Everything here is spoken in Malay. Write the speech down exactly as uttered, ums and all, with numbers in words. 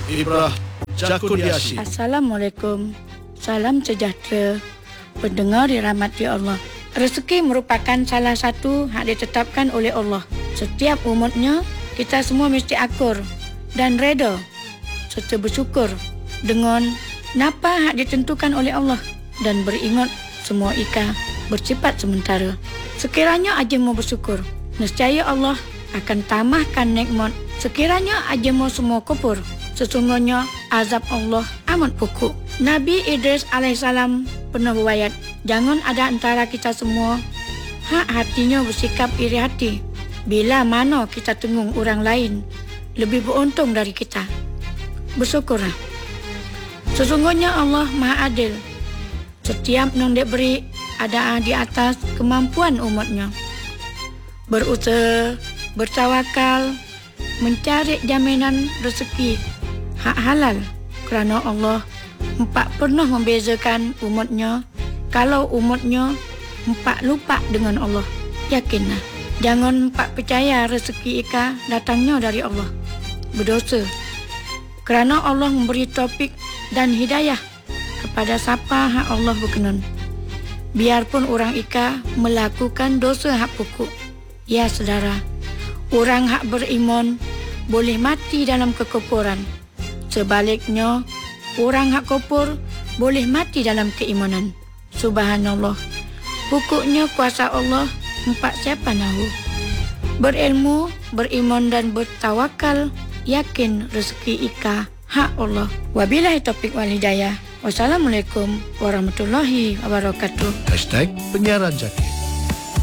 Ibrah Jakudiasi. Assalamualaikum. Salam sejahtera. Pendengar dirahmati Allah. Rezeki merupakan salah satu hak ditetapkan oleh Allah. Setiap umatnya, kita semua mesti akur dan reda serta bersyukur dengan napa hak ditentukan oleh Allah dan beringat semua ika bersifat sementara. Sekiranya aja mau bersyukur, nescaya Allah akan tambahkan nikmat. Sekiranya aja mau semua kufur, sesungguhnya azab Allah amat pokok. Nabi Idris alaihissalam pernah berwayat, jangan ada antara kita semua hak hatinya bersikap iri hati bila mana kita tengok orang lain lebih beruntung dari kita. Bersyukurlah. Sesungguhnya Allah Maha Adil. Setiap yang diberi ada di atas kemampuan umatnya. Berusaha, bertawakal, mencari jaminan rezeki hak halal, kerana Allah empat pernah membezakan umatnya. Kalau umatnya empat lupa dengan Allah, yakinlah, jangan empat percaya rezeki ika datangnya dari Allah. Berdosa, kerana Allah memberi taufik dan hidayah kepada siapa hak Allah berkenan. Biarpun orang ika melakukan dosa hak pokok, ya saudara, orang hak beriman boleh mati dalam kekufuran. Sebaliknya, orang hak kufur boleh mati dalam keimanan. Subhanallah. Pokoknya kuasa Allah empat siapa nahu. Berilmu, beriman dan bertawakal, yakin rezeki ika hak Allah. Wabillahi taufiq wal hidayah. Wassalamualaikum warahmatullahi wabarakatuh. Hashtag Penyiaran Zakir.